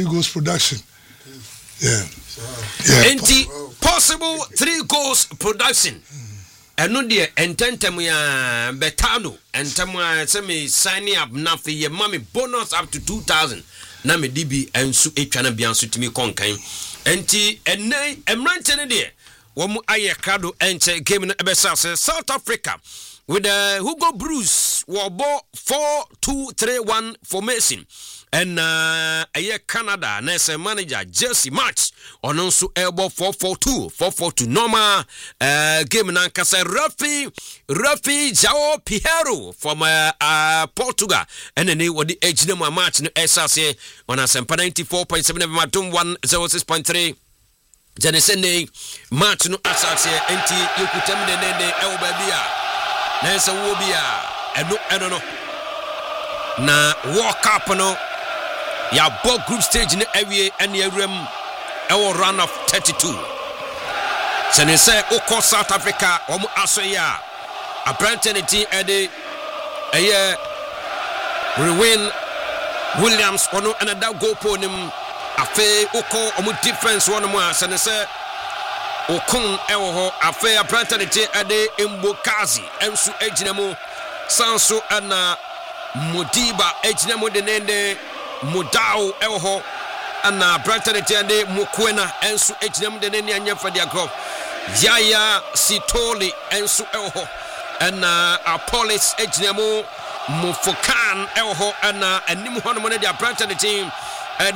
3 goals production. Yeah. Possible 3 goals production. And no dear, and tentamia betano, and tamwa semi signing up nothing, your mommy bonus up to 2,000. Name DB and su echana biansu to me conkain. And nay, and ranting dear. One aye crowd and came in Ebessa, South Africa with Hugo Bruce, Wabo 4-2-3-1 formation. And Canada, Nessa manager Jesse March on also elbow 4-4-2 normal game in Ankasa Rafi Jao Piero from Portugal and then what the age number match in SRC on a 94.7 Matum 106.3 Janesene match no SRC NT you could tell me the name Elbabia Nessa Wobia and no na walk up no ya both group stage in the area and the room our run of 32. So they say Oko South Africa omu asoya a brandtenity ede a year win Williams ono another goal ponim afe Oko omu defense one more so they say Okun ewo afe a brandtenity ede Mbokazi ensu ejinemu sanso ana Mudiba ejinemu denende Mudao Elho and Branton Tende Mukwena and Su Ejnam de Nanya for their group. Yaya Sitoli and Su Elho and Apollos Ejnamu Mufokan Elho and Nimuhana de Branton team and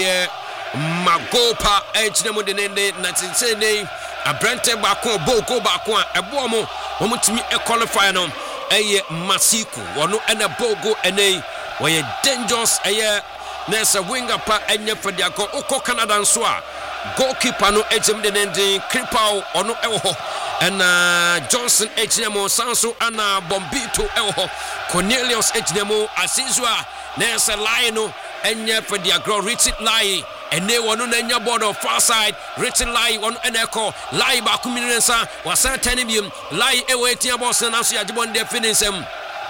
Magopa Ejnamu de Nende Natsene a Branton Bako Boko Bakwa a Bomo Omutimi a qualifier on a Masiku one and a Bogo and a where dangerous Nessa winger pa enya for their goal Oko Canada and Swa goalkeeper no HM de Nende Kripao ono Elho and Johnson HMO Sanso Anna Bombito Elho Cornelius HMO Asizwa Nessa Lionel enya for their goal Richard Lai and they were no enya board of far side Richard Lai on Eneko Lai Bakuminensa was a tenimium Lai awaiting boss and Asia Jibon de finish him.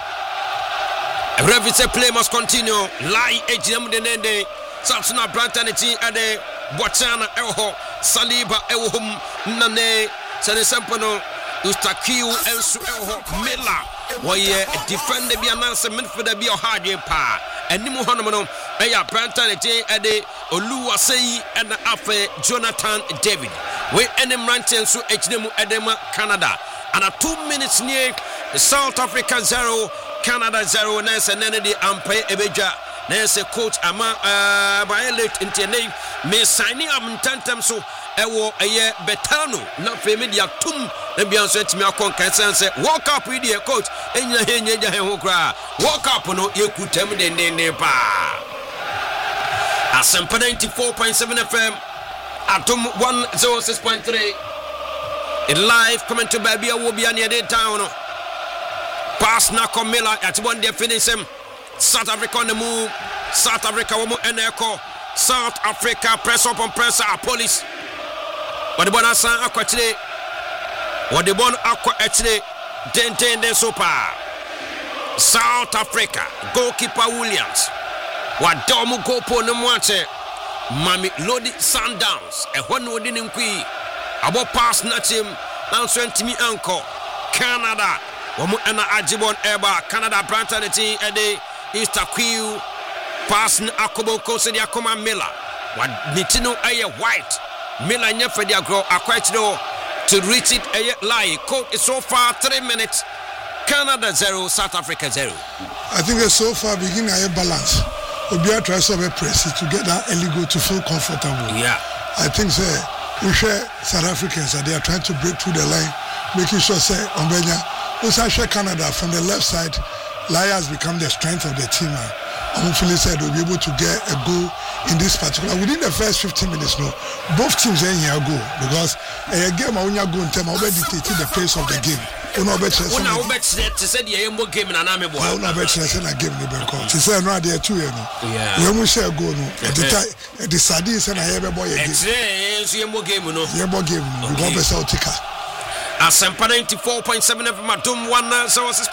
Revise play must continue. Lai ejam de nende. Satsuna Brantanity ade Botswana Elho Saliba Elhum Nane Sane Sampano Ustakiu Ensu Elho Mila Waye defend the Biananse midfielder be hard pa and Nimu Honomono Aya Brantanity ade Oluwa Sei and Afe Jonathan David. We enem ranten su ejnemu edema Canada and 2 minutes near South Africa 0 Canada 0 Nessa Nenedi Ampe Ebeja Nessa coach Ama Violet Intene me signing up Tantam so Ewo Aye Betano not familiar tum the Beyonce to me upon Kansan say walk up with your coach and your hokra walk up no you could tell me the name pa Asampa 94.7 FM Atom 106.3 in live comment to baby will be near the town. Pass Nako Miller at one day finish him. South Africa on the move. South Africa woman and echo. South Africa press up on press our police. What the bona san aqua today? What the bon aqua actually den super. South Africa goalkeeper Williams. What domu go po no mwache. Mami Lodi Sundowns. A one wooden inqui. About pass not him. Answer to me uncle. Canada. Womu ena Ajibon Eba Canada Brantanity ede Easter Quill pass Akobo Kose di Akoma Miller wa nitino aye white Miller nyefe di agro akwachino to reach it aye lie code is so far 3 minutes Canada 0 South Africa 0. I think that so far beginning a balance. Obia tries to press it to get that early goal to feel comfortable. Yeah. I think we share South Africans they are trying to break through the line, making sure Ombenya also share Canada from the left side. Lai has become the strength of the team. Hopefully said we'll be able to get a goal in this particular within the first 15 minutes. No, both teams are here go because a game when you go in time already dictating the pace of the game. Una bet to said the Yembo game in an army boy. Una bet to say a game the Bangkok. She said no there too, you know. Yeah. We share go no. The Sadi said I have a boy again. It's Yembo game no. Yembo game no. We go be Celtica. Asampa 94.7 FM Matum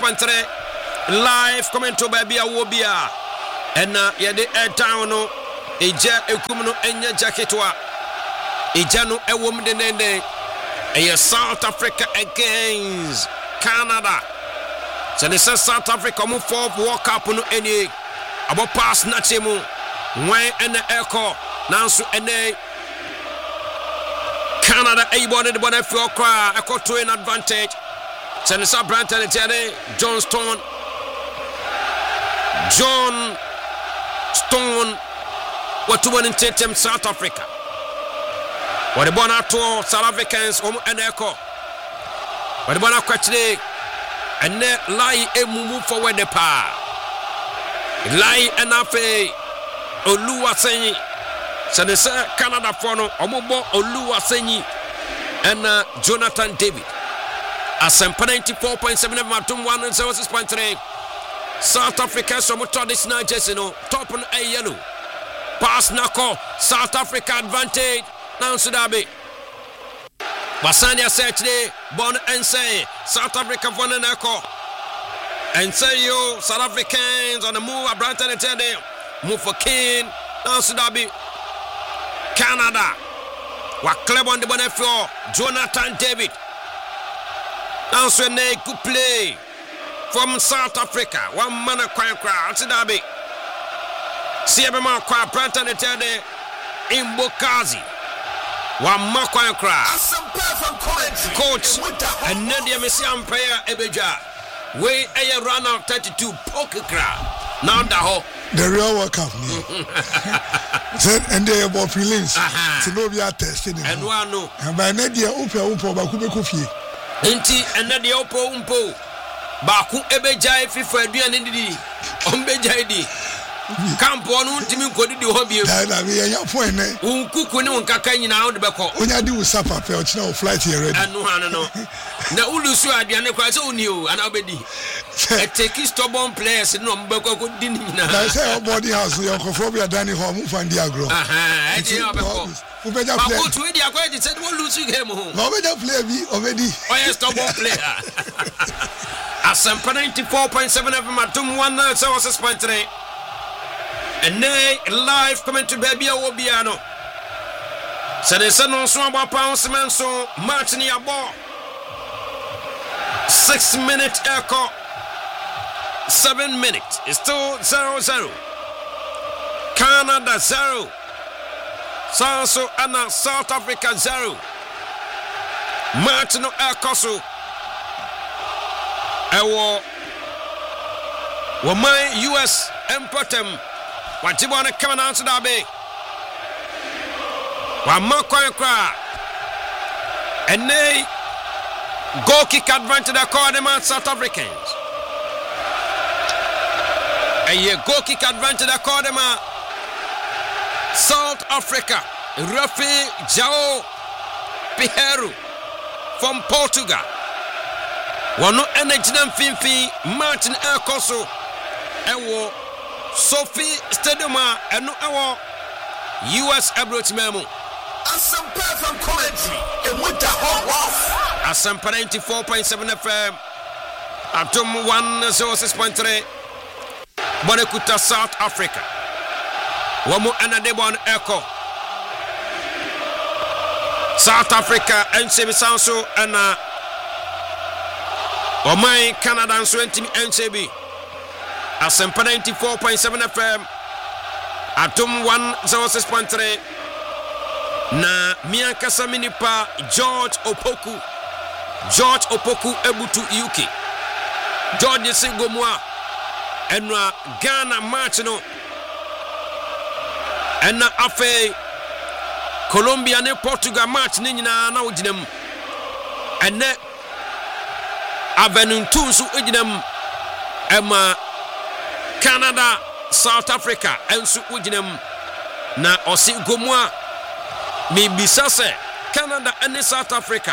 106.3 live comment to baby Awobia and yeah the air town no Eja ekum no enya jacketwa. Eja no ewom de nende. Eye South Africa against Canada. So they say South Africa move for World Cup no any about pass nachemu. When and the echo now so ene Canada able to the bonnet for cry echo to an advantage. So they say Branton John Stone what to win in Tatum South Africa. What the Bonato South Africans and echo. What the Bonato and then lie a move forward the power. Lie and afe Oluwaseyi. So they say Canada for no Omobo Oluwaseyi and Jonathan David. Asem 94.7 Matum 106.3. South Africa some traditional jersey no top on a yellow. Pass nako South Africa advantage. Now Sudabi. Basania said today, Bon and say South Africa for an echo. And say you South Africans on the move. Branton and Teddy move for Kane. Now Sudabi. Canada. What club on the bonnet Jonathan David. Now Swene good play from South Africa. One man a quiet crowd. Sudabi. Siebema kwa Branton and Teddy in Bokazi. One more quiet crowd. Coach and Nadia Messi Empire Ebeja. We a run out 32 poker crowd. Now the whole the real World Cup. Said and they about feelings. To know we are testing. And one no. And by Nadia Umpo Bakube Kofi. Inti and Nadia Umpo Baku Ebeja FIFA Dianidi Ombejaidi. Campo on Timmy could do hobby. That we are your point. Unkuku no Kakani now the Bako. When I do supper, no flight here. And no, now Ulusu Adiana Quaso knew and Abedi. I take his stubborn players and no Bako didn't. I say our body house, your Cophobia Danny Home and Diagro. I who better play to India. I said, we'll lose him home. No better play me already. Oh, yes, stubborn player. Asem 94.7 of Matum 106.3. And they live coming to Baby Obiano. So they said no so about pounds man so Martin Yabo. 6 minutes echo. 7 minutes. It's still 0-0. Canada 0. So Anna South Africa 0. Martin Ekosu. Ewo. Wama US Empotem. What you want to come and answer that be? One more coin cry. And they goal kick advantage to call them out South Africans. And you goal kick advantage to call them out South Africa. Rafi Jao Piheru from Portugal. One no energy them Finfi Martin Ekosu. And Sophie Stadium and no our US Abroad Memo. Some from commentary and with the whole off. Asam 94.7 FM. Atom 106.3. Bonekuta South Africa. Wamu Anadebon Echo. South Africa and Semisanso and Omai Canada and 20 NCB. Asem 94.7 FM. Atom 106.3. Na miankasa minipa George Opoku Ebutu UK. George Singomwa enwa Ghana match no. Enna afe Colombia ne Portugal match ni nyina na ojinam. Enne Avenue 2 so ojinam ema Canada South Africa ensu ojinam na Osingomwa Mibisa say Canada and South Africa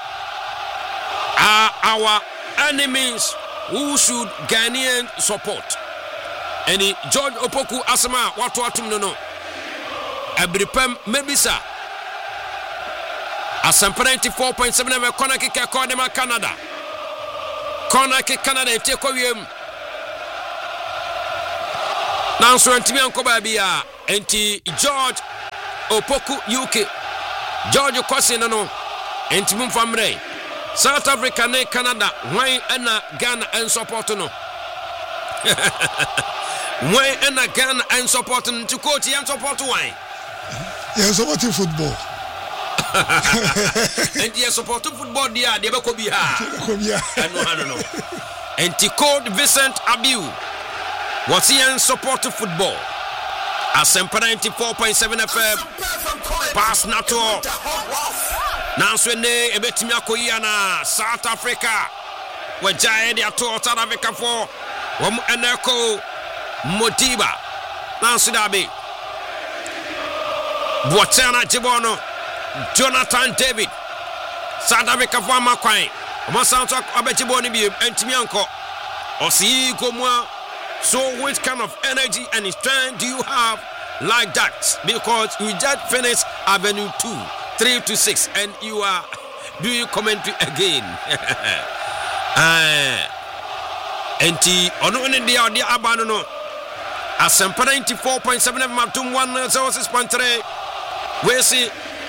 are our enemies who should Ghanaian support. Any George Opoku Asama watu no Abripem Mebisa Asam 94.7 corner kick Canada. Corner kick Canada take away. Now so antimi anko ba bia enti George Opoku UK George Kwasi no enti mumfamre South Africa ne Canada why na Ghana and support no why na Ghana and support to coach and support why yeah supporting football and you support football dia de be ko bi ha no enti code Vincent Abiu was he and support football Asempa 94.7 FM pass nato now so ne ebetimi akoyi na South Africa we jae dia to South Africa for wom eneko Modiba now so dabe Botswana Jibono Jonathan David South Africa for makwan o South Abejibo ni bi entimi anko osi komwa. So which kind of energy and strength do you have like that? Because we just finished Avenue 2, 3 to 6, and you are doing commentary again. Enti ono ne dia abano no. Asempa 94.7 Matum 106.3. We see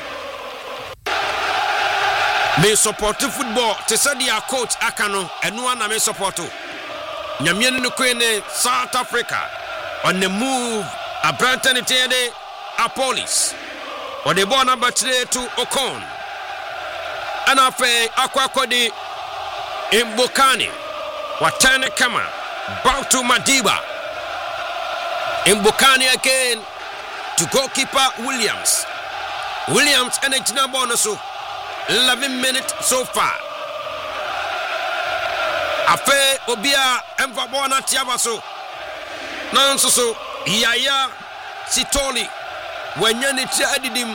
me support football. Te say dia coach akano eno na me support. Nyamienu no kwene South Africa on the move a Branton Tede a police or the ball number 3 to Ocon and afe akwakodi Mbokani watane kama back to Madiba Mbokani again to goalkeeper Williams and it's now bonus 11 minutes so far. Afe obia emfabo na tiaba so nanso so Yaya Sitoli wanyane ti adidim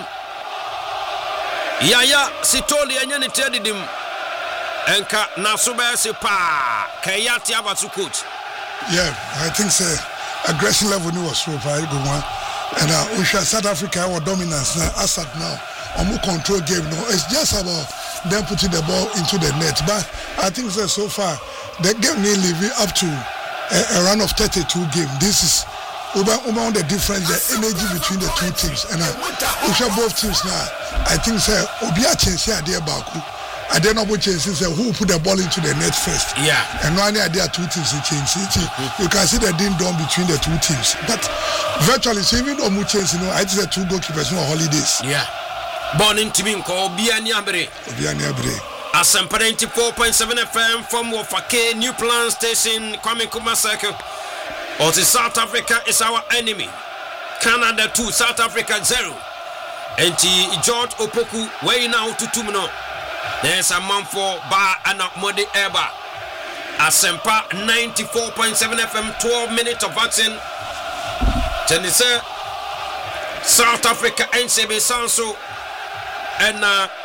Yaya Sitoli anyane ti adidim enka naso ba se pa kaya tiaba so coach. Yeah, I think aggression level was so very good one, and we should South Africa our dominance now asset now more control game. No, it's just about them putting the ball into the net, but I think so far the game may live up to a run of 32 games. This is over the difference, the energy between the two teams, and we share both teams now. I think Obia change here there Baku. I don't know what changes who put the ball into the net first. Yeah, and one idea two teams change. You can see the ding dong between the two teams, but virtually so even though change, I think the two goalkeepers on holidays. Yeah. Born in Timinko, Obiani Abre. Asempa 94.7 FM from Wofake New Plan Station, Kwame Nkrumah Circle. Or the South Africa is our enemy. Canada 2, South Africa 0. And George Opoku way now to Tumino. There's a man for Bar and Modi Eba. Asempa 94.7 FM, 12 minutes of action. Tenise South Africa NCB Sanso. And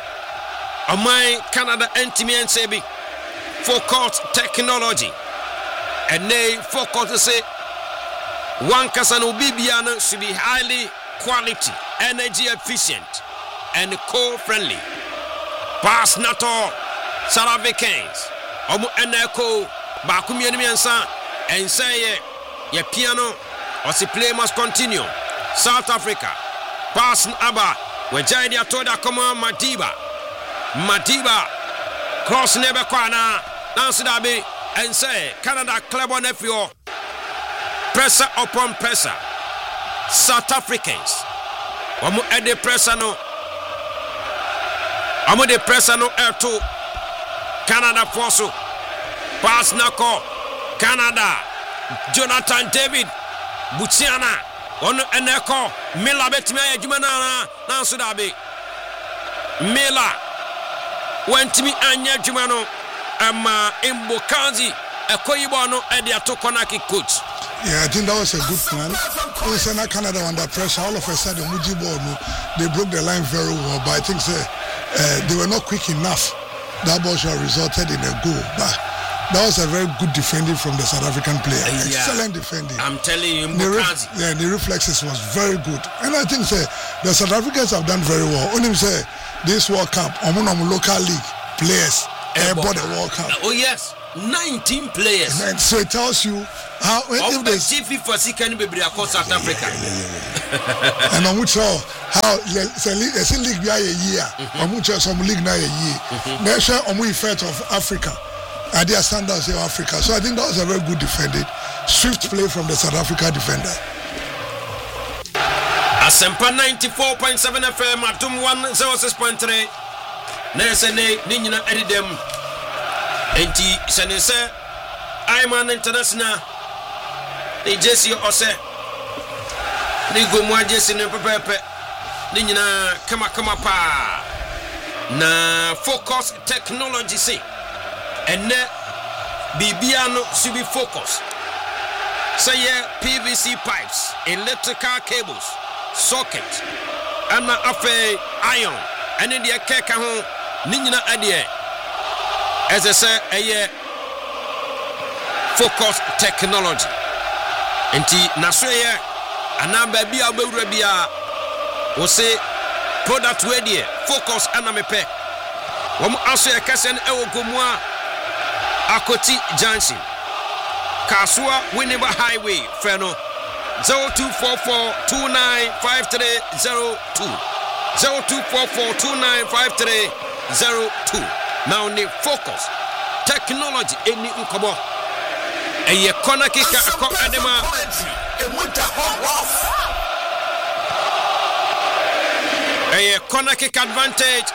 my Canada NTM NCB focus technology and they focus to say one Kasano Bibiana should be highly quality, energy efficient and co-friendly. Pass NATO South Africans Omu Eneko Bakumi Enemiansa and say ye piano or si play must continue. South Africa pass Abba. When Jai told her, come on, Madiba, cross never kwana, Nancy Dabi, and say, Canada club on FO, pressure upon pressure, South Africans, Omu Ede pressure no, Omu de pressure no air to Canada Fosso, pass Nako, Canada, Jonathan David, Butiana. Ono eneko Mila betime adwumana na so dabe Mila wantimi anya adwuma no ama Mbokanzi ekoyibo no e de atokona ki coach. Yeah, I think that was a good plan. Also, Canada under pressure, all of a sudden Mujibo they broke the line very well, but I think they were not quick enough. That ball should have resulted in a goal, but that was a very good defending from the South African player. Yeah. Excellent defending. I'm telling you, the reflexes was very good. And I think the South Africans have done very well. Only say this World Cup, local league players bought the World Cup. Oh yes. 19 players. And so it tells you how if they FIFA second be across South Africa. And on which how the league be a year, on which some league na a year. Measure on we effect of Africa. And their standards of Africa. So I think that was a very good defended, swift play from the South Africa defender. Asempa 94.7 FM Atum 106.3. Nesene Nina Edidem. Enti Senese Iman International. Ni Jesse Ose. Ni Gomwa Jesse ne pepe. Ni nyina kama pa. Na Focus Technology say. And Bibiano should be focused. Say PVC pipes, electrical cables, socket, and afe iron. And in the keka home, Nina idea. As I say, a focus technology. And Nasraya, and now baby, will say product ready, focus anamepe. One answer a question, Gomwa. Akoti Junction Kasua Winneba Highway Feno 0244295302 0244295302. Now the focus technology any unkobo eye corner kick akọ adema eye corner kick advantage.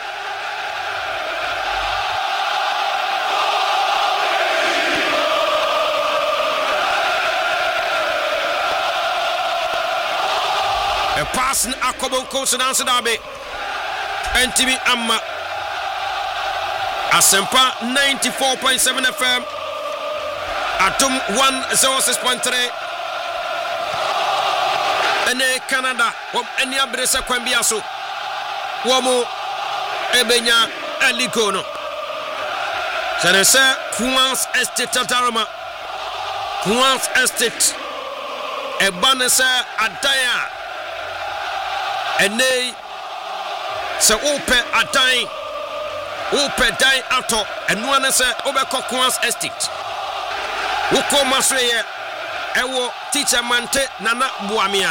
A passing Akobo Kosan answer Dabe and TV Amma Asempa 94.7 FM Atum 106.3 and Canada any abresa Kwambiaso Womo Ebenya Alikono Sanesa Kuans Estate Tatarama Kuans Estate Ebanesa Adaya. And they say open a time, open die auto, and one say over Coquans Estate. Woko Masreye, Ewo teacher Mante Nana Buamia.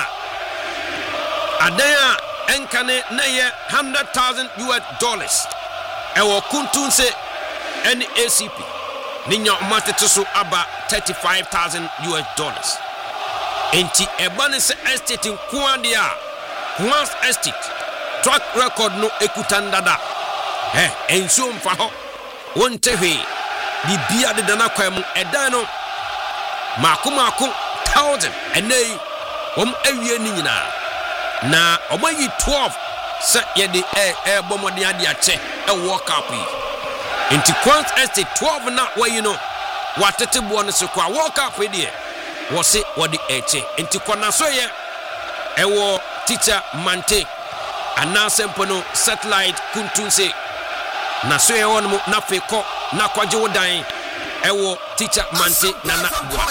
Adaya Enkane Neye $100,000. Ewo Kuntunse any ACP. Ninya Matetusu Aba $35,000. Enti Ebanese Estate in Kuandia. Once estate track record no ekutandada enso mfa ho wonte hwe bibia de dana kwam edan no mako 1000 enei wom awie ni nyina na omayi 12 se ye de bomode ade ache work up yi enti Quant estate 12 na wayi no watete bo no se kwa work up e de wo se wode eche enti kona so ye ewo teacher Mante anasempono satellite kuntunse na so ye won na feko na kwaje wodan ewo teacher Mante nana bua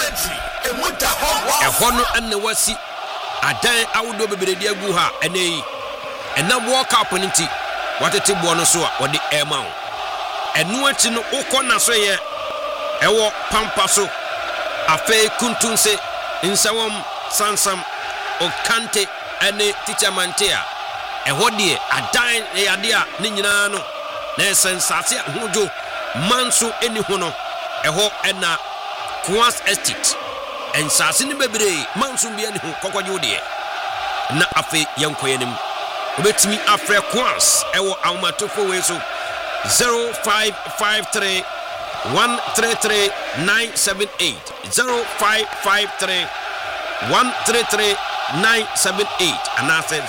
ehono enne wasi adan awudo beberedi agu ha enei enam walk up nti watete bo no so a wode ema wo enu achi no ukona so ye ewo pampa so afe kuntunse insawom sansam okante ane teacher Mantea ehode adan yade a ne nyina no na sensase hojo manso eni ho no eho ena Quans Estate ensase ne bebre manso bia ne ho kokwaje de na afi yankoyenim obetimi afre Quans ewo awmatofo we so 0553 133 978 0553 133 978 and I said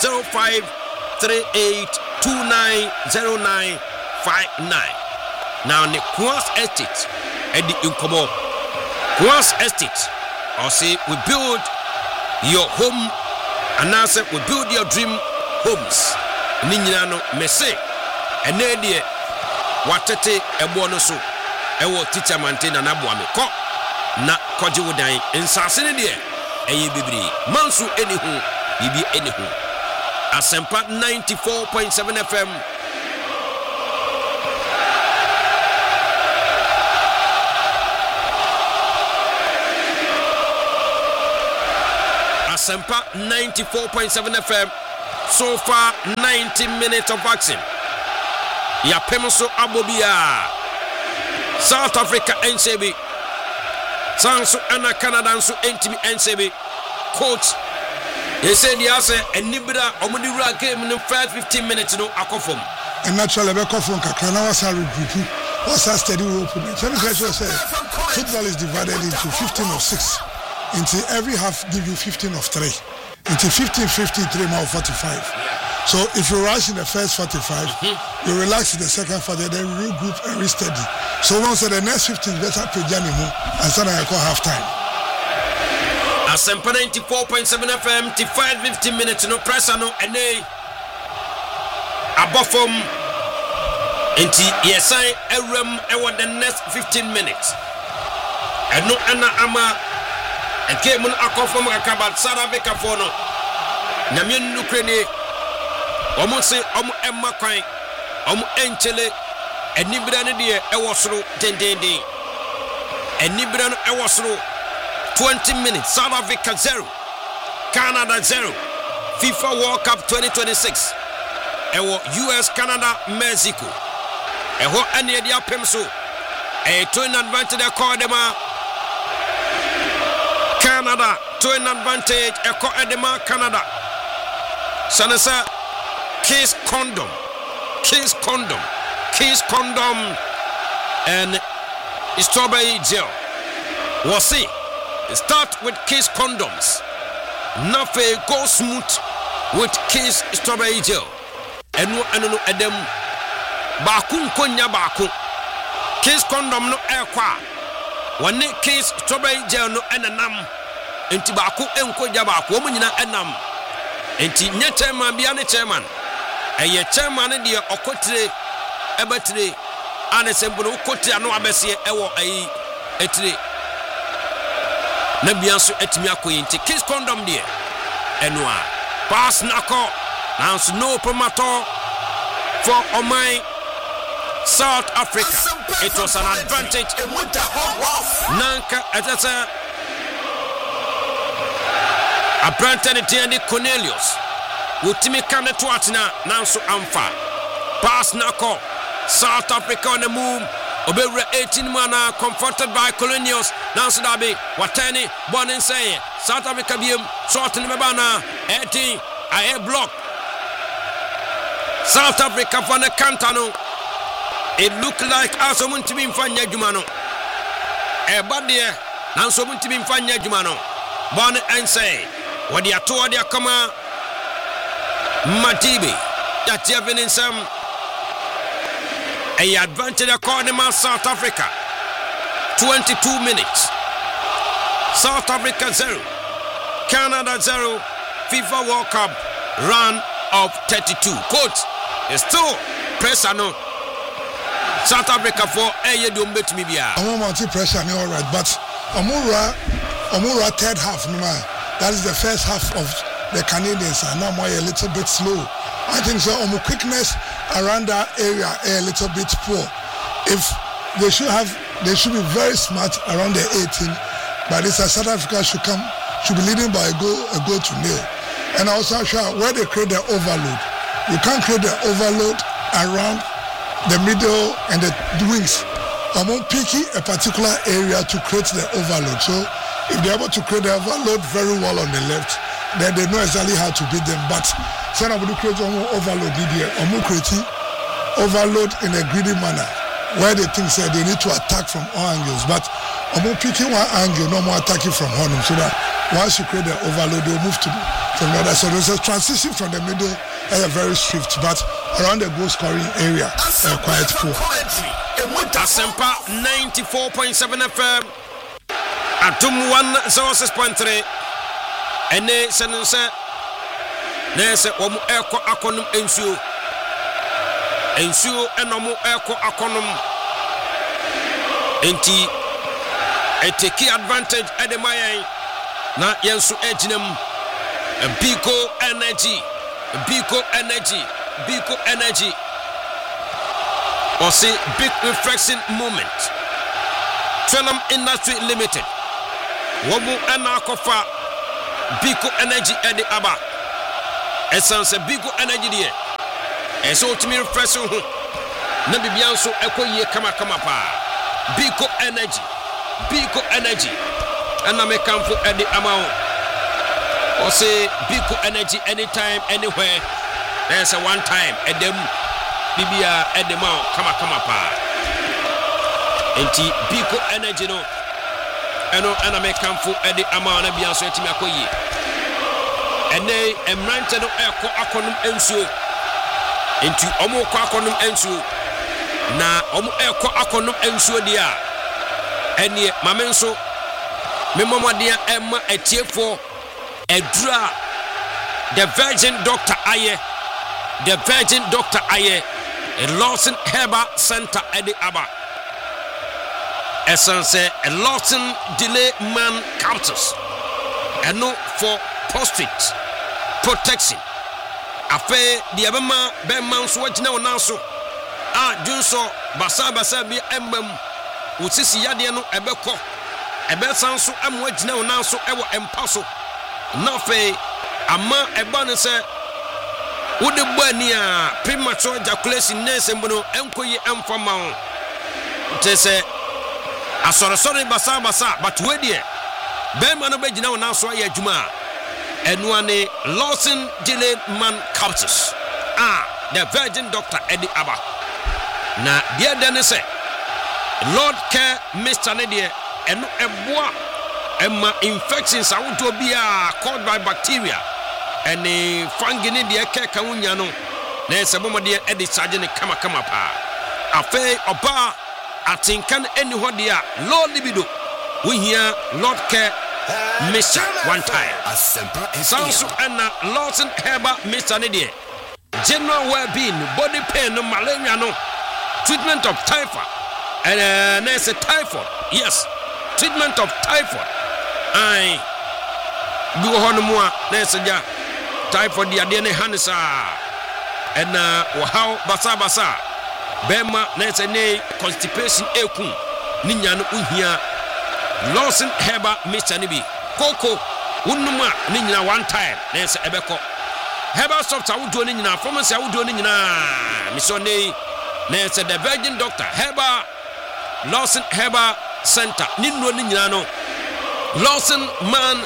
0538290959. Now the Quans Estate at the Incomo Quans Estate or say we build your home and I said we build your dream homes Ninjano Messe and there watete ebono so ewo teacher Mantena na boame ko na kwaje wodan nsase ne eye bibiri mansu enihu bibi enihu Asempa 94.7 FM Asempa 94.7 FM. So far 90 minutes of action. Yapemoso Abobia. South Africa NCB. Sanso Anna Canada and so NTB NCB. Coach. They said yes, and Nibra Omudura game in the first 15 minutes no akofom. And naturally Bekofon Kakana was a regroup. Was a steady opening. Football is divided into 15 of 6. Until every half give you 15 of 3. Until 15, 53 more 45. So if you rush in the first 45, you relax in the second 40, then regroup and restudy. So once the next 15 better play Janimo and then I call half time. Asempa 94.7 FM, 15 minutes no pressure no and they above from Inti yesai ewrem ewo the next 15 minutes. Eno ana ama eke mun akofo mu akabat South Africa for no. Nyame nukre ni omo se omo emma kwan omo enchele enibira ne de ewo soro dendenden. Enibira no ewo soro 20 minutes. South Africa 0, Canada 0. FIFA World Cup 2026. Ewo US, Canada, Mexico. Eho ane dia pemso. To an advantage they call them Canada. To an advantage they call them Canada. Sanasa Kiss condom. Kiss condom. Kiss condom and strawberry gel. We'll see. Start with Kiss condoms. Nafe go smooth with Kiss strawberry gel. Enu edem baku nkonya baku. Kiss condom no ekwa. Wane Kiss strawberry gel no enanam. Enti baku enkonya baku. Omo nyina enam. Enti nye chairman bia ne chairman. Eye chairman ne de okotire ebatire ane sembuno okotire ano abese ewo ayi etire. Na bianso etimi akoyi nti Kiss condom de enwa pass nako nanso no promoter for Omai South Africa. It was an advantage. Nanka etasa Abrantani Tiandi Cornelius Utimi Kane Tuatina Nanso Amfa pass nako South Africa on the move. Obere 18 mana confronted by Colonials. Nanso Dabi Watani Bonin say South Africa biem short in Mebana 18 I block South Africa for the Cantano. It looked like Asomun to be in Fanya Jumano. But there Nanso to be in Fanya Jumano. Bon and say what they are told their comma Matibi that Jevin in some a advantage according to South Africa. 22 minutes. South Africa 0, Canada 0. FIFA World Cup run of 32. Coach is still pressure no. South Africa for a don't bet me bia. I'm on pressure no all right, but Amura third half no man. That is the first half of the Canadians are now more a little bit slow. I think so. Quickness around that area a little bit poor. If they should be very smart around the 18. But this South Africa should be leading by a goal to nil. And also where they create the overload. You can't create the overload around the middle and the wings. I'm on picking a particular area to create the overload. So if they're able to create the overload very well on the left, then they know exactly how to beat them. But some of the create overload here, overload in a greedy manner, where they think say they need to attack from all angles. But I'm picking one angle, no more attacking from one, so that once you create the overload, they'll move to from the other. So there's a transition from the middle, very swift, but around the goal scoring area, quite poor. Asempa 94.7 FM, Atum 106.3. Ene sense nese omu eko akonum ensuo enomu eko akonum enti eteki advantage edemayen na yensu ejinem biko energy or say big reflection moment. Trenum Industry Limited womu ena kofa Biko Energy Eddie Abba. Essence Biko Energy dear. And so to me, fresh on Nabibianso Echo ye kama pa. Biko Energy. Biko Energy. And I may come for Eddie amount. Or say Biko Energy anytime, anywhere. There's a one time at them Bibia at the mount kama pa. Enti Biko Energy no. Eno ana me kamfo edi amana bia so etimi akoyi ene emrante no eko akonum ensuo enti omo ko akonum ensuo na omo eko akonum ensuo dia ene mamenso me momodia emma etiefo edura the virgin doctor aye Lawson Herbal Center edi aba Essence a Lawson delay man capsules and no for prostate protection. Afe the abema man so wajina na so junso basa bi embam usisi yade no ebekọ ebesan so am wajina na so ewo empa so na fe ama eba ne se wode bani a premature ejaculation nurse mbono enkoyi emfama ho tese Sorry, basa, but where dear? Bema no begina na so ya adwuma. Enu ane Lawson delay man capsules. The virgin doctor Eddie Abba. Na dear dene say Lord care Mr. Nedie enu eboa emma infections awuto bia caused by bacteria. Ene fungi ne de ke ka wunya no. Na esebo de Eddie surgeon kama pa. Afe oba Atinkan any hodia, Lord libido. We hear Lord care, Mr. One time. Sansu Anna Lawson Herbal Mr. Nidia. General well-being, body pain, no malaria, no treatment of typhoid. And there's a typhoid. Yes, treatment of typhoid. I do honor there's a typhoid, the Adene Hansa. And how basa. Bema nese ne constipation ekun ninya no uhia Lawson Herbal Mr. Nibi Koko unuma ninya one time nese ebeko Herbal soft awudo ni nyina pharmacy awudo ni nyina misone nese the virgin doctor Herbal Lawson Herbal Center ninno ni nyina no Lawson man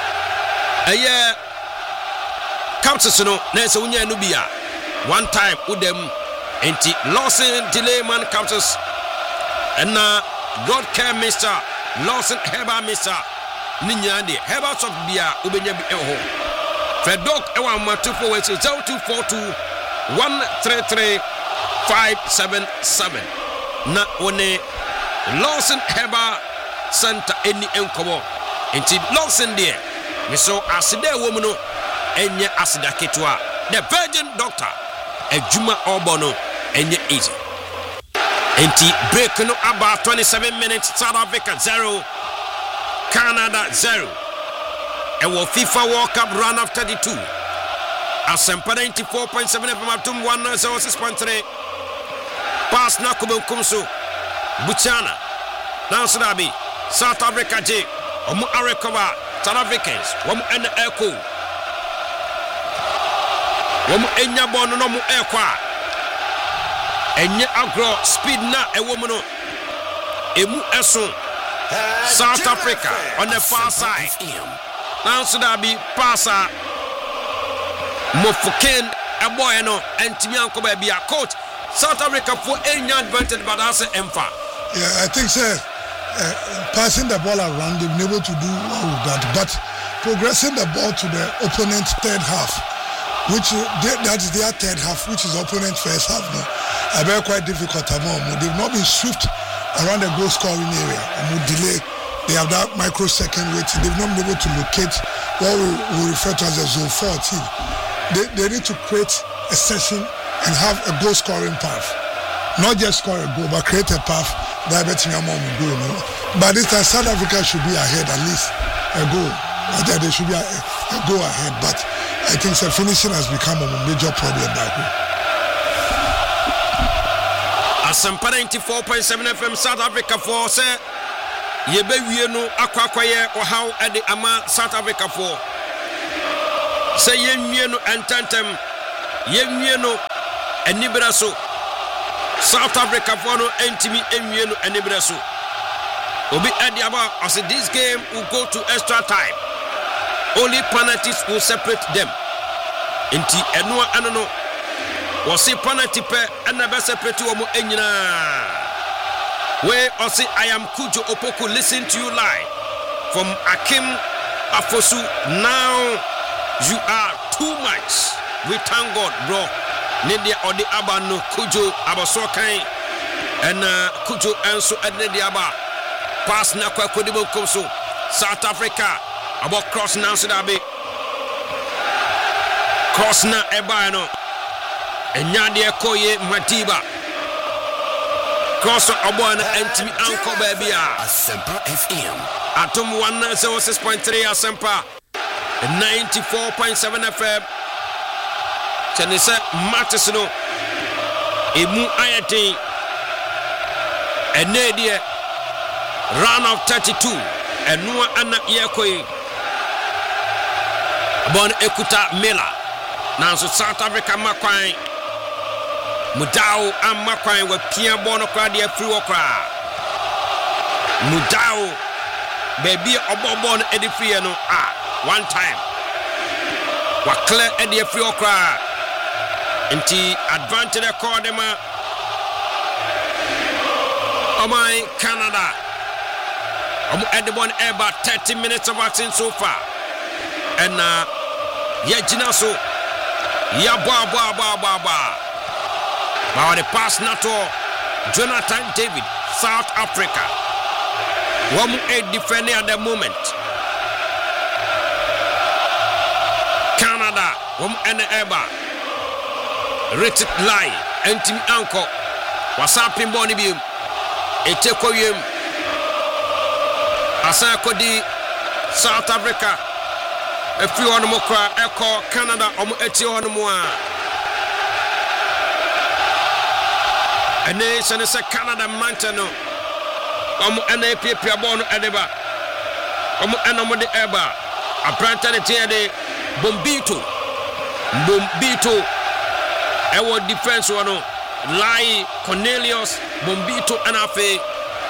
aye capsules no nese unya no bia one time udem Enti Lawson delay man capsules and God care Mr. Lawson Herbal Mr. Ninyandi Herbal soft bia ubenya bi eho Fredok ewa matupo wetu 0242 133 577 na one Lawson Herbal Center eni enkobo enti Lawson there miso asida womu no enye asida ketwa the virgin doctor ejuma obono enye easy enti break no about 27 minutes South Africa 0 Canada 0 ewo FIFA World Cup run of 32 Asempa 94.7 FM atum 106.3 pass na kubenkumso Buchana now Sudabi South Africa J omu arecover South Africans omu ena echo omu enya bono no mu ekwa enye agro speed na ewomu no emu eso South Africa on the far side now Sudabi passa Mofuken a boy no antimi ankoba bia coach South Africa for any advantage but that's emfa. Yeah, I think passing the ball around they've been able to do all of that, but progressing the ball to the opponent's third half, which that is their third half, which is opponent's first half. No, I very quite difficult. They've not been swift around the goal scoring area. Delay. They have that microsecond waiting. They've not been able to locate what we refer to as a zone 14. They need to create a session and have a goal scoring path. Not just score a goal, but create a path that betting among goal. No? By this time, South Africa should be ahead at least a goal. They should be a goal ahead, but I think the finishing has become a major problem back home. Asempa 94.7 FM South Africa for say yebe wie no akwakoye o how ade ama South Africa for Say yenwie no entantem yenwie no anibra so South Africa for no entimi enwie no anibra so obi adiaba as this game will go to extra time. Only penalties will separate them. Inti eno ano no was say penalty pe and never separate omo enyina. Where or say I am Kujo Opoku, listen to you live from Akim Afosu. Now you are too much. We thank God, bro. Nedia or the Abba no Kujo Abasokai and Kujo Anso and Nedia pass na kwa Kodibo Koso South Africa about cross now Sudabe cross na Ebano and Nadia Koye Matiba cross Abana and Timmy Uncle Baby Asempa FM Atom 106.3 Asempa 94.7 FM Chanisa Matisno Emu Ayati and Nadia round of 32 and no Anna Yakoi Bon Ekuta Miller now so South Africa Makwai Mudao and Makwai with Pierre Bonocra de Fruokra Mudao baby Obobon Edifiano one time Wakle Eddie Fruokra Inti advantage Cordema Oh my Canada at the one about 30 minutes of action so far. And Yajinaso Yaba But the pass NATO Jonathan David, South Africa. 1-8 defender at the moment. Canada, and Eba. Richard Lai, and Tim Uncle. What's up in Bonneville? Etekoyem. Asakodi South Africa a few on Mokra Echo Canada Eti on Moa a nation is a Canada Montano NAP Piabon Edeba Enamo de Eba a planetary de Bombito Ewo defense one Lai Cornelius Bombito Anafe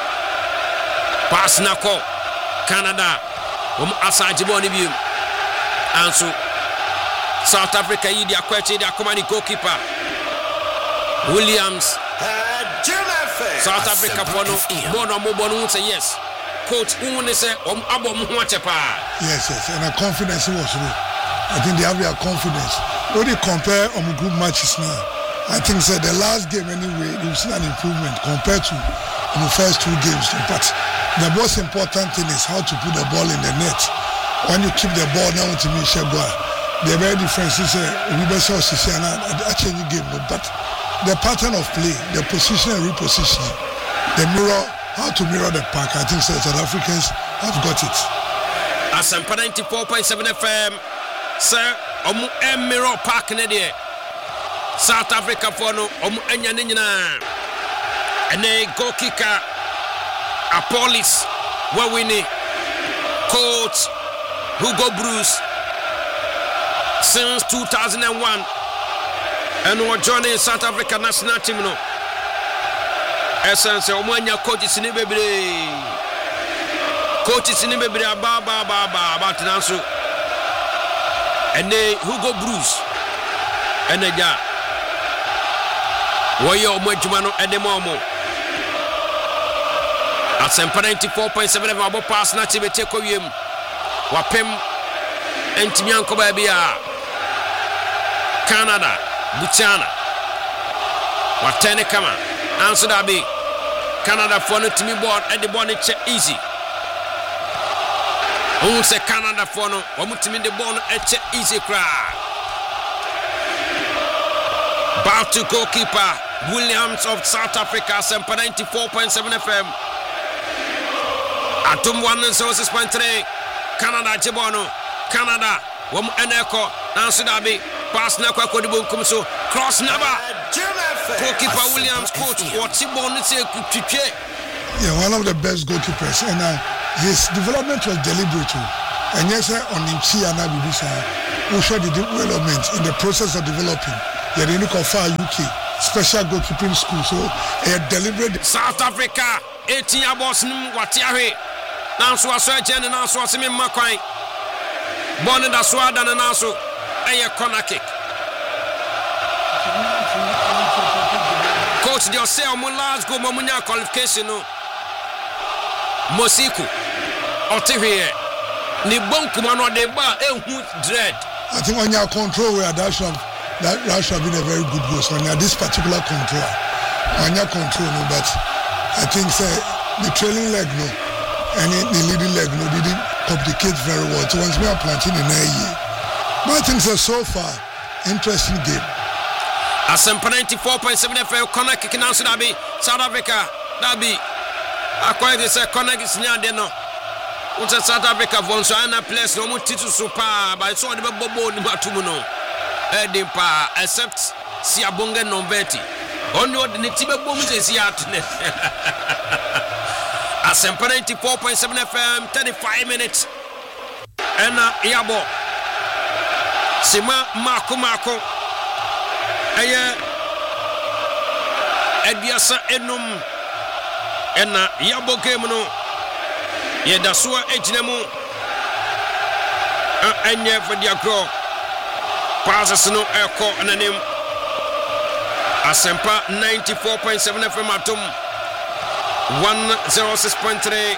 Pass Nako Canada, Asajiboni view. And so South Africa, Idi Akwechi, the Akomani goalkeeper. Williams. South Africa, Bono Mobonu say yes. Coach Unne say, Abom Huachepa. Yes, and our confidence was real. I think they have their confidence. When they compare group matches now, I think the last game anyway, you've seen an improvement compared to the first two games. But the most important thing is how to put the ball in the net. When you keep the ball down to me, they're very different. We best say I change the game, but the pattern of play, the position and repositioning, the mirror, how to mirror the pack. I think South Africans have got it. Asampa 94.7 FM, sir. Mirror pack ne South Africa for no enya nina. And a goal kicker. Apollis were winning. Coach Hugo Bruce since 2001 and we're joining South Africa national team no. Essence omanya coaches ni bebre. Coaches ni bebre ba nanso. And Hugo Bruce and ja woyo omajuma no edemomo. At 94.7 about pass na tibete ko wiem wapem entimi ankoba bia Canada Buchana watene kama answer that be Canada for no timi board at the ball check easy who say Canada for no wamutimi the ball check easy cry back to goalkeeper Williams of South Africa 94.7 FM Atom 106.3 Canada Jibono Canada Eneko Nansudabi pass na kwa Kodibo Kumso cross number goalkeeper Williams coach what Jibono say yeah, one of the best goalkeepers and his development was deliberate. And yes, on Inchi and Abibisa, we show the development in the process of developing. You look at far UK special goalkeeping school, so a deliberate. South Africa, 18 abos nim watiahe. Now so aso now so asemi makwan. Born da so ada na so a corner kick. Coach de say omo last go momunya qualification no. Mosiku otihwe ni bonkuma no de ba ehu dread. I think on your control where that should have been a very good goal. So on this particular control, on your control, no, but I think say the trailing leg no, and the leading leg no didn't complicate very well. So once we are planting in a year, but I think so far interesting game. Asempa 94.7 FM corner kick now so that be South Africa that be acquired this corner is near there no. What's South Africa for so ana place no mo titu super but so the bobo ni matumu no. Edimpa except Siabonga Nombeti. Only the Tiba Boom is yet. Asempa 94.7 FM, 35 minutes. Ena Yabo Sima Mako Aya Ediasa Enum Ena Yabo Gamuno Yedasua Ejinemu Anya for Diagro Passes no echo and a name Asempa 94.7 FM Atom 106.3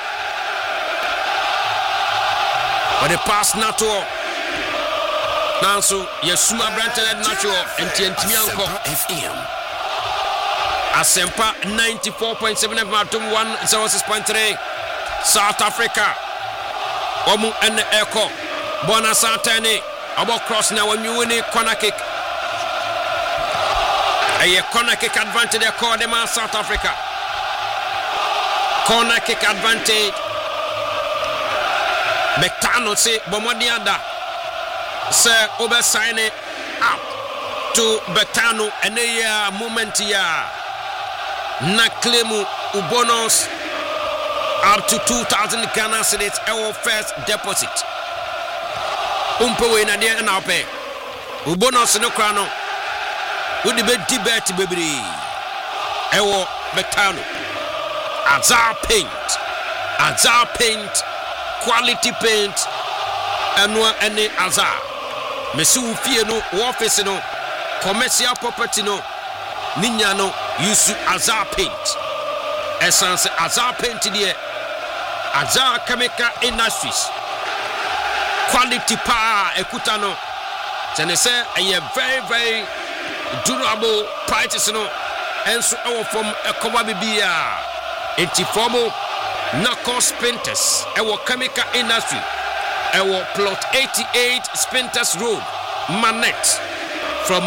but the pass natural now so Yesuma Branton natural and Tiantianko FM Asempa 94.7 FM Atom 106.3 South Africa Omu and the echo Bona Santani about cross now when you win a corner kick. A corner kick advantage they call them South Africa. Corner kick advantage. Betano say Bomodianda. Sir over sign it up to Betano and a moment here. Naklemu Ubonos up to 2,000 Ghana cedis our first deposit. Umpo na dia na ope ubonus no kra no wo de be debate bebiri ewo Betano azar paint quality paint anwa ene azar mesu fie no office no commercial property no ninya no use azar paint essence azar paint there azar chemical industries quality power ekutano tene say a very durable prices no enso ewo from ekowa bibia entifomo knuckle sprinters ewo chemical industry ewo plot 88 sprinters road Manet from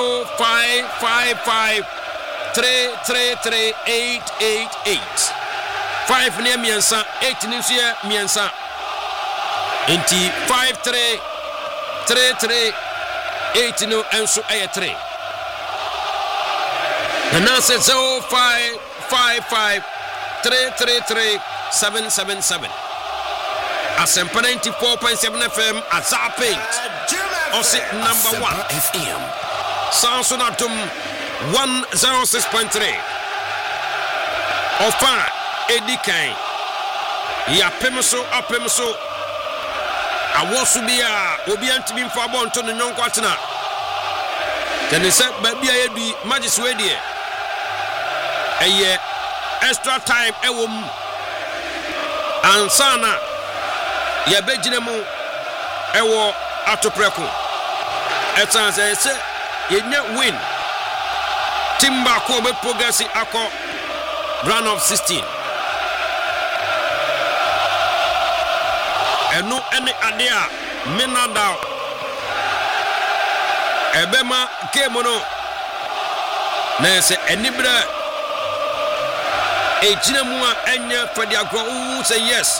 0555 333 888 5 near miensa 8 near miensa Inti 5333 8 no enso aye 3 and say 0555 333 777 Asempa 94.7 FM Azar Paint Osi number 1 FM Samsonatum 106.3 Ofa Edikan Yapemso Awosubia obi antimi mfa abonto no nyonko atena tene se babia yedu magis we die eye extra time ewom ansana ye begine mu ewo atopreko etanse se yenya win timba ko be progress akọ round of 16 eno ene adea menada ebema game no na se enibra ejina mu a enye fadi agro u say yes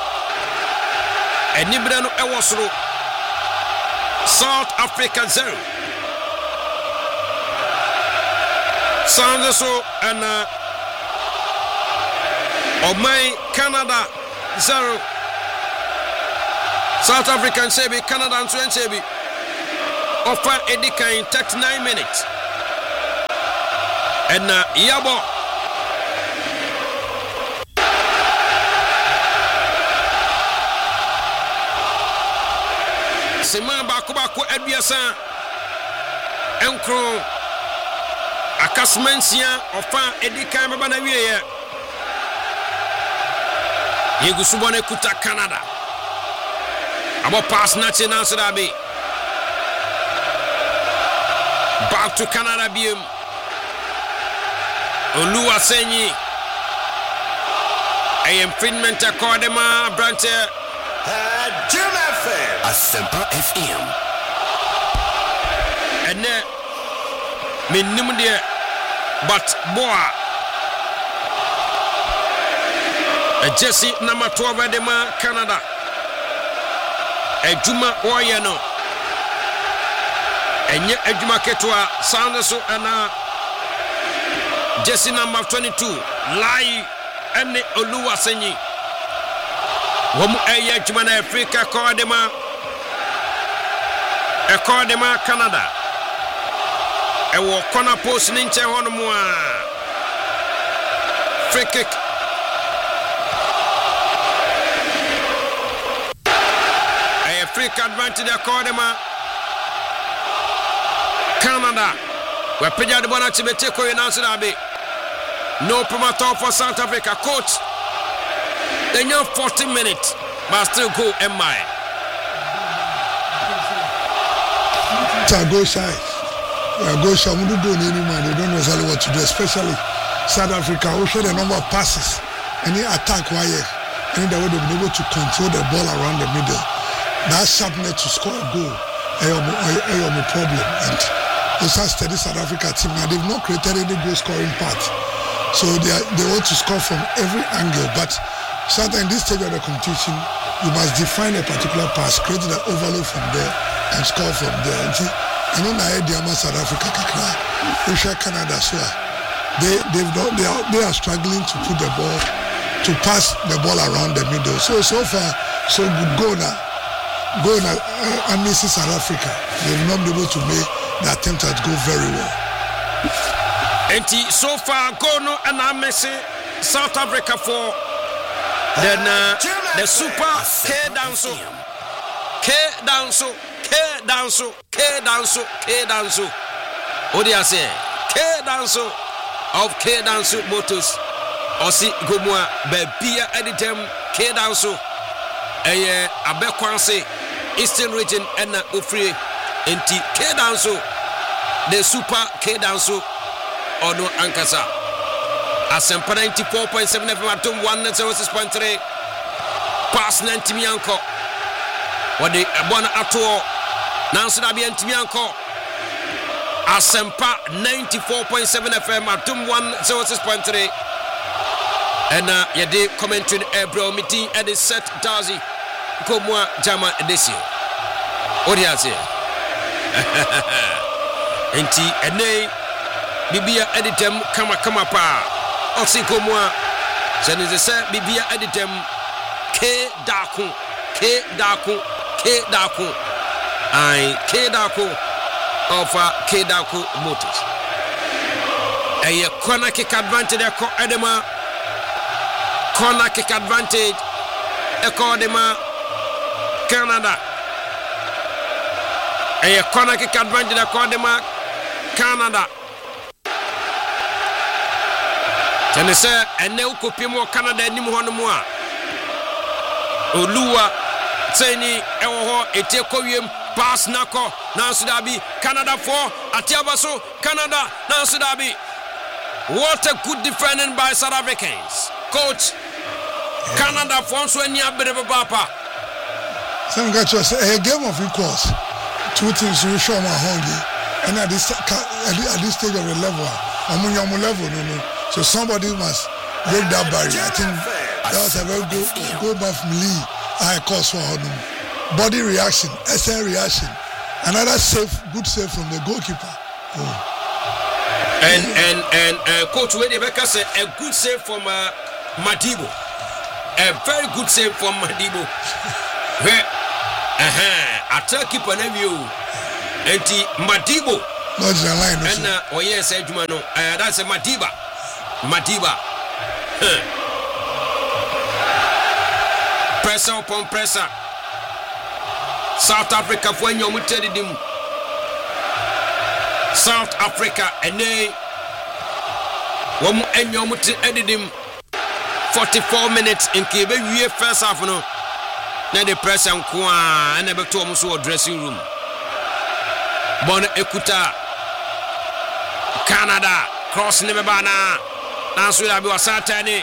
enibra no ewo soro South Africa 0 Sanzo and Omai Canada 0 South African Sebi, Canada and Sebi. Offer Edika in 39 minutes. And Yabo. Sema Bakubako Edbiasa. Enkro. Akasmensia. Offer Edika Mabanawie. Yegusubone Kuta Canada. Abo pass national Sudabi. Back to Canada Bium. Olua Senyi. AM Finment Academa Brante. Jim FM. Asempa FM. And then minimum there. But boy. Jesse number 12 Edema Canada. Ejuma Oyano. Enye Ejuma Ketwa Sanderso and Jesse number 22 Lai and Olua Senyi. Womu Eye Jumana Africa Cordema Canada. Ewo corner post ninche honomwa. Free kick. Free advantage Cordema Canada. We pay the one to be taken in Answer. No promoter for South Africa. Coach, they know 40 minutes, but still go MI. Go shy. Go shy. We don't do anymore. They don't know exactly what to do, especially South Africa. We show the number of passes. Any attack wire. Any the way they've been able to control the ball around the middle. That sharpness to score a goal is a problem. And also steady South Africa team now, they've not created any goal scoring part. So they want to score from every angle. But sometimes in this stage of the competition, you must define a particular pass, create the overload from there, and score from there. And on the idea of South Africa, Russia, Canada, so they are struggling to put the ball, to pass the ball around the middle. So far, so good goal now. Going and missing South Africa, they've not been able to make the attempt at go very well. And so far, Gono and I'm missing South Africa for then the Super K Danso. What do you say? K Danso of K Danso Motors. Osi Gomwa Bebia Editem K Danso. Abekwanse Eastern region and Ufri enti K Danso the Super K Danso Ono Ankasa Asempa 94.7 FM atom 106.3 pass Nantimianko Wadi Abona Ato Nanso Dabi Antimianko Asempa 94.7 FM atom 106.3 and yede commentary ebro meeting at the set Dazi Komwa Jama Edesio. Odiase. Enti ene bibia editem kama pa. Osi komwa senize se bibia editem K Daku. Ai K Daku of K Daku Motors. Eye corner kick advantage e ko edema corner kick advantage Ecodema Canada. A corner kick advantage Ecodema Canada. Tenese and now Kupimo Canada Nimuanumua Olua Tseni Eho Etekoyim pass Nako Nansudabi Canada 4 Atiabaso Canada Nansudabi. What a good defending by South Africans. Coach Canada France when you have been a papa. Some guys say a game of equals. Two teams will show my hungry. And at this stage of the level, I'm on your level, no. So somebody must break that barrier. I think that was a very good back from Lee. I cause for him. Body reaction, SN reaction. Another good save from the goalkeeper. Oh. And Coach Wade Becker said a good save from Madibo. A very good save from Madibo. Attack keeper na view. Enti Madibo. Not the line. And yes, Edmano. That's a Madiba. Pressure upon pressure. South Africa for any dim. South Africa and they one edidim 44 minutes in Kibe we first half no. Now the pressure and kwa and never to almost dressing room. Bon Ekuta Canada cross never bana. Now so that be was Saturday.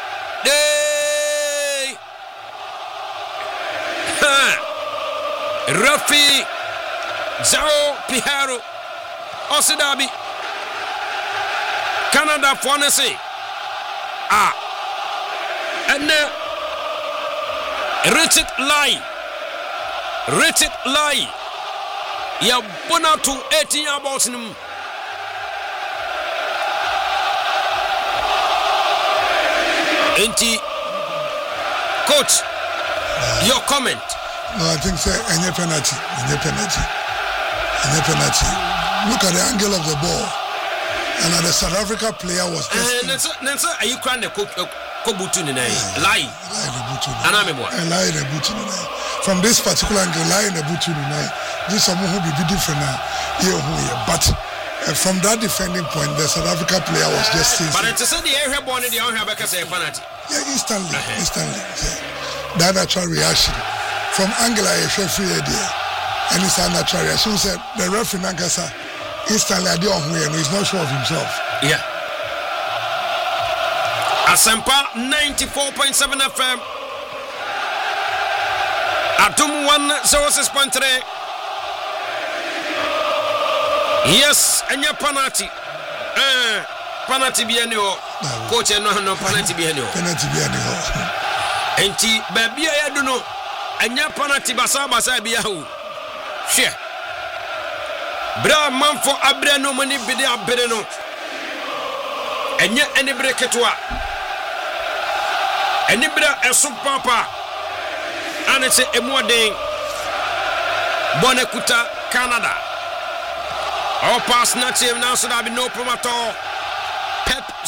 Rafi Zao Piharo Osidabi Canada Fonese and Richard Lai ya bona to 18 about him. Enti coach, your comment. No, I think any penalty. Look at the angle of the ball, and the South Africa player was. Are you crying the Kobutu in the lie? From this particular angle, lie in the boot in the this someone who be different now. But from that defending point, the South Africa player was just. But it's a the area born in the own have a penalty. Yeah, instantly. That natural reaction. From Angela, a free idea, and it's a natural reaction. Said the referee Nankasa instantly I and he's not sure of himself. Yeah. Asempa 94.7 FM. Atum 106.3. Yes, and your penalty. Penalty be any coach and no penalty be any. Penalty be any. Enti baby I don't know. Anya penalty basa biahu. She. Bra man for abra no money bidi abere no. Anya any breaketwa. Any bra esu papa. And it's a modern Bonekuta Canada. Our pass not him now so there be no problem at all. Pep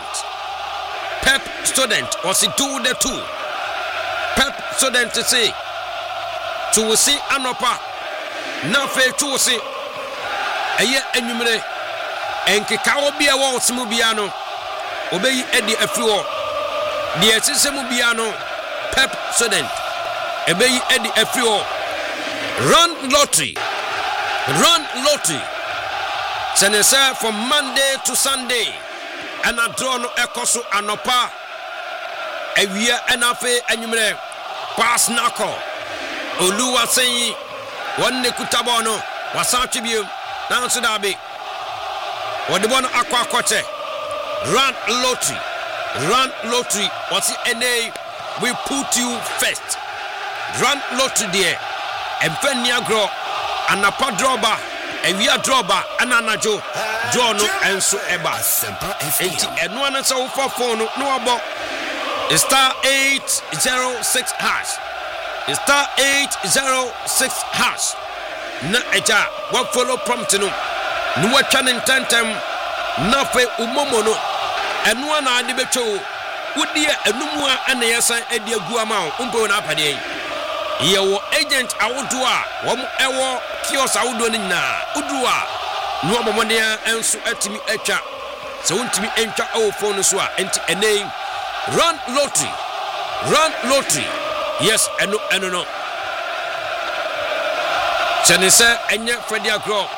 student was it do the two. Pep student to say to see Anopa na fe to see eye enwumre enkeka obi a wo semu bia no obeyi edi afiwo de esesemu bia no Pep student ebeyi edi afiwo run lottery senese from Monday to Sunday and a draw no ekoso Anopa ewia enafe enwumre pass nako Oluwa Seyi wonne kutabo no wasatwe biem na so da be wode bono akwakoche run lottery what's NA we put you first run lottery there emfani agro anapa drawba ewia drawba ananajo draw no enso eba enti eno ana so wo phone no obo star 806 hash star 806 hash na eja what follow prompt no no watcha ntantem na fe umomo no eno ana ade betwo wodie enumu a na yesan ade agu ama umpo na apade ye wo agent awodo a wom ewo kiosk awodo ni na udu a no obomode enso atimi atwa se wontimi entwa awo phone so a enti enei run lottery yes eno no Chenese enye Freddie Agro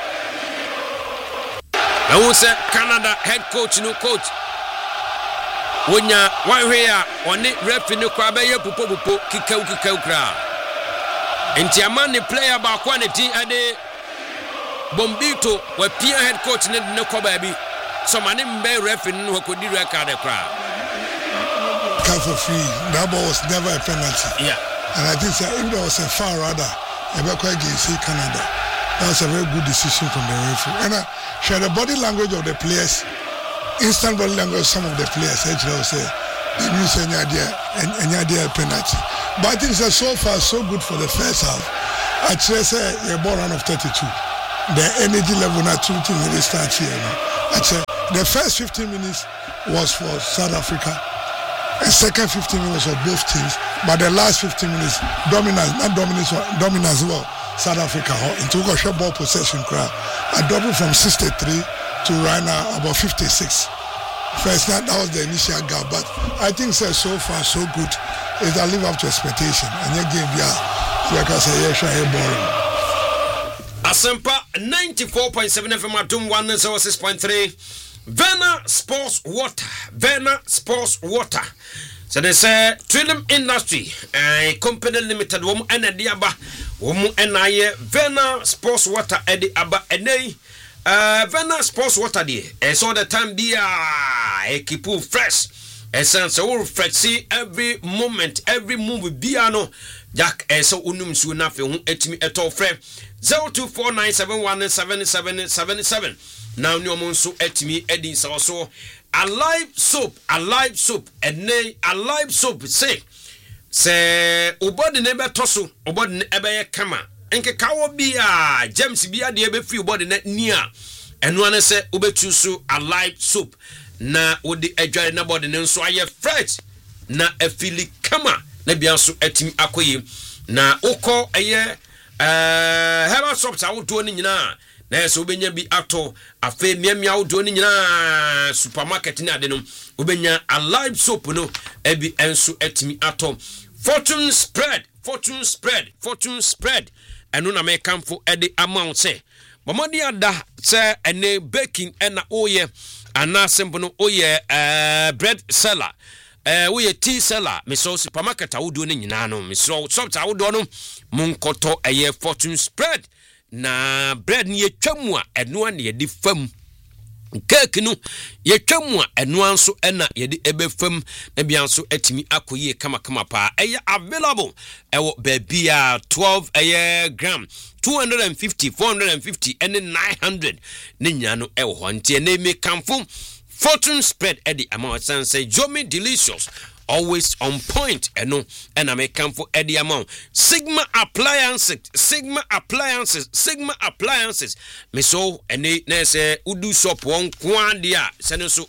I won't say Canada head coach no coach wonya one way on it referee no kwa be pupo kikau kra enti amane player ba quality ade Bombito we peer head coach ne kwa ba bi so mane mbe referee no kodi record kra for free. That ball was never a penalty. Yeah. And I think if there was a foul rather, against Canada. That was a very good decision from the referee. And share the body language of the players, instant body language of some of the players. Actually, I would say they use any idea penalty. But I think so far so good for the first half. I just say a ball run of 32. The energy level not two things really start here. I say the first 15 minutes was for South Africa. The second 15 minutes of both teams, but the last 15 minutes dominance well. South Africa into a ball possession crowd. I doubled from 63 to right now about 56. First that was the initial gap, but I think so far so good. Is I live up to expectation and you give like I say Asempa 94.7 FM Adum 106.3 Vena Sports Water. So they say Trillium Industry Company Limited womu ene diaba womu enaye Vena Sports Water edi aba enei Vena Sports Water di so the time dia keep fresh essence all fresh every moment every move biano Jack so unum su na fe hu etimi eto frɛ 0249717777 now new monso etimi edin so alive soap ene alive soap say obody ne beto so obody ne ebe kama enke kawo bia James bia de ebe fi obody ne nia eno ane se obetu so alive soap na odi adware na body ne nso aye fresh na afili kama na bia so etimi akoye na ukọ eye Hera shops awodo ni nyina na so obenya bi ato afa miamia awodo ni nyina supermarket ni ade no obenya alive soap no ebi enso etimi ato fortune spread eno na me kamfo ede amount say bomodi ada say ene baking ena oye ana sembo no oye bread seller we tea seller me so supermarket awodo ni nyina no me so shops awodo no munkoto eye fortune spread na bread ni yetwamu a eno na yedi fam cake no yetwamu a eno anso ena yedi ebe fam na bia anso atimi akoye kama pa eye available ewo babia 12 eye gram 250 450 and 900 ne nya no ewo honte na me kamfo fortune spread edi amount say Jomi delicious always on point eno and I make come for Eddie amount Sigma appliances me so ene na say udu shop won kwan dia sene so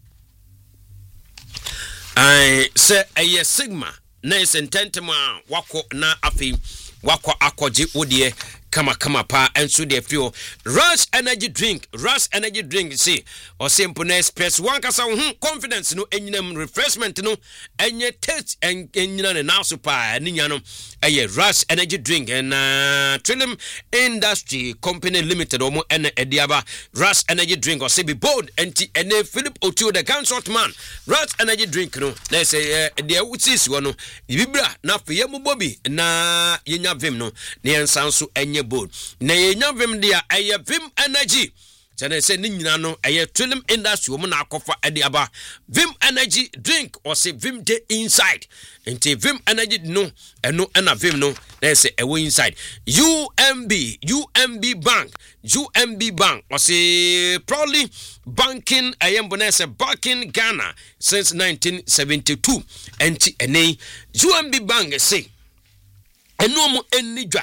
I say a Sigma na sententema wako na afi wako akoje odie kama pa enso de feel Rush energy drink see or simple express one kasa confidence no enyinam refreshment no enye taste enyina na so pa ninya no Rush energy drink and Trillium Industry Company Limited omo ene ediaba Rush energy drink or say be bold enti ene Philip Otio the consort man Rush energy drink no na say de utis wo no bibra na fe bobi na yenya vim no na yensanso enye bold na yenya vim dia vim energy Chane say ni nyina no Trillium Industry wo na akofa ediaba vim energy drink or say vim de inside enti vim energy no eno na vim no na say ewo inside UMB Bank or say probably banking bonus banking Ghana since 1972 enti ene UMB Bank say eno mo enidwa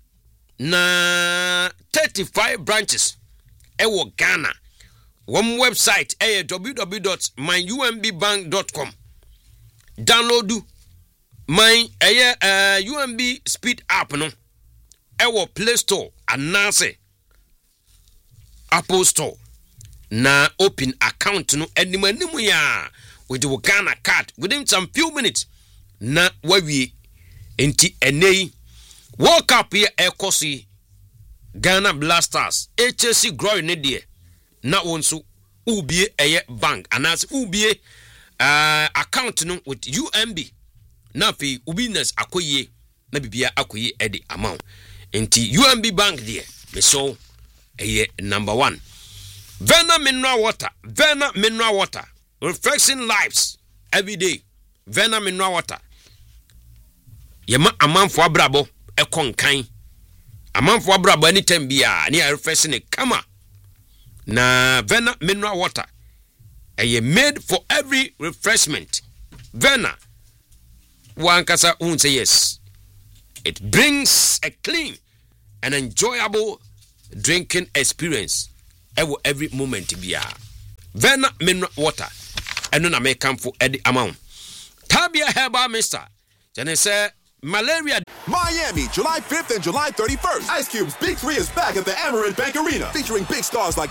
na 35 branches ewo Ghana one website www.myumbbank.com download my UMB speed app no ewo Play Store anase Apple Store na open account no animu ya with the Ghana card within some few minutes na wawie enti enei World Cup here ekosi Ghana Blasters HSC Glory ne de na wonso ubie bank anas ubie account no with UMB na fi ubiness akoye na bibia akoye edi amount enti UMB Bank de me so number 1 Vena mineral water refreshing lives every day Vena mineral water yema amanfo abrabo ekonkan amanfo abrabo anytime bia na refreshing kama na Vena mineral water made for every refreshment Vena wankasa won't say yes. It brings a clean and enjoyable drinking experience every moment bia. Vena mineral water eno na make come for the amount. Tabia Herbal Mister. Then say malaria. Miami, July 5th and July 31st. Ice Cube's Big 3 is back at the Amerant Bank Arena, featuring big stars like